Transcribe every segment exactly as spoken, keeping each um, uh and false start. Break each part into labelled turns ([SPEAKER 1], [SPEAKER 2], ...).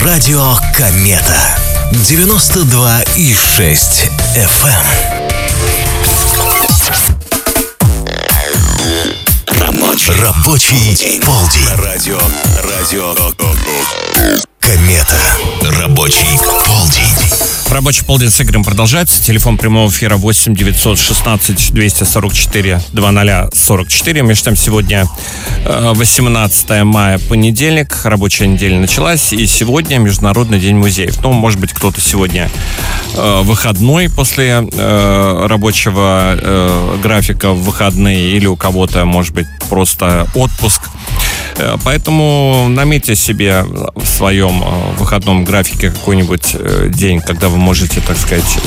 [SPEAKER 1] Радио Комета. девяносто два и шесть эф эм. Рабочий, Рабочий полдень. Радио, радио Комета. Рабочий полдень.
[SPEAKER 2] Рабочий полдень с Игорем продолжается. Телефон прямого эфира восемь девятьсот шестнадцать двести сорок четыре двадцать сорок четыре. Между тем, сегодня восемнадцатое мая, понедельник. Рабочая неделя началась. И сегодня Международный день музеев. Ну, может быть, кто-то сегодня э, выходной после э, рабочего э, графика в выходные. Или у кого-то, может быть, просто отпуск. Поэтому наметьте себе в своем выходном графике какой-нибудь день, когда вы можете, так сказать,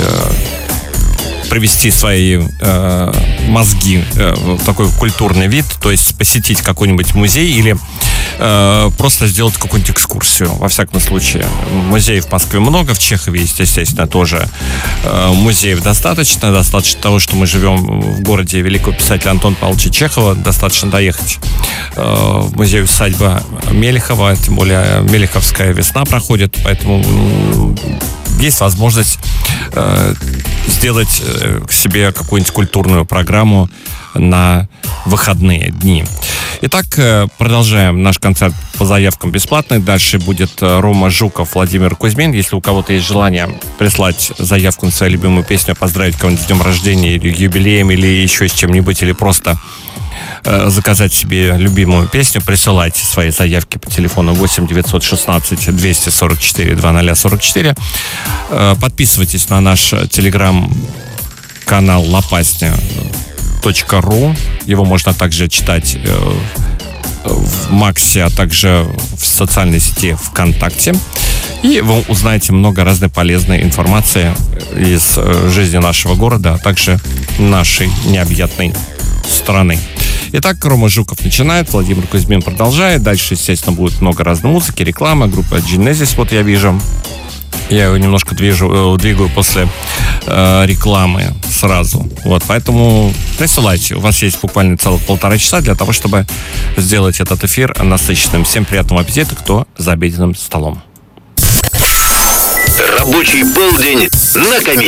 [SPEAKER 2] привести свои э, мозги э, в такой культурный вид, то есть посетить какой-нибудь музей или э, просто сделать какую-нибудь экскурсию. Во всяком случае, музеев в Москве много, в Чехове, естественно, тоже э, музеев достаточно. Достаточно того, что мы живем в городе великого писателя Антона Павловича Чехова, достаточно доехать э, в музей-усадьба Мелехова, тем более Мелеховская весна проходит, поэтому есть возможность э, сделать э, себе какую-нибудь культурную программу на выходные дни. Итак, э, продолжаем наш концерт по заявкам бесплатный. Дальше будет э, Рома Жуков, Владимир Кузьмин. Если у кого-то есть желание прислать заявку на свою любимую песню, поздравить кого-нибудь с днем рождения или юбилеем, или еще с чем-нибудь, или просто заказать себе любимую песню, присылайте свои заявки по телефону восемь девятьсот шестнадцать двести сорок четыре двадцать сорок четыре. Подписывайтесь на наш телеграм-канал лопасня точка ру. Его можно также читать в Максе, а также в социальной сети ВКонтакте. И вы узнаете много разной полезной информации из жизни нашего города, а также нашей необъятной страны. Итак, Рома Жуков начинает, Владимир Кузьмин продолжает. Дальше, естественно, будет много разной музыки, реклама, группа Genesis, вот я вижу. Я его немножко движу, двигаю после э, рекламы сразу. Вот, поэтому присылайте. У вас есть буквально целых полтора часа для того, чтобы сделать этот эфир насыщенным. Всем приятного аппетита, кто за обеденным столом.
[SPEAKER 1] Рабочий полдень на Комете.